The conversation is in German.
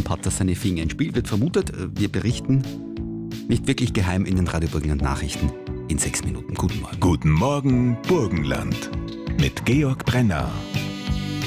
Trump hat da seine Finger im Spiel, wird vermutet. Wir berichten nicht wirklich geheim in den Radio Burgenland Nachrichten in 6 Minuten. Guten Morgen. Guten Morgen, Burgenland. Mit Georg Brenner.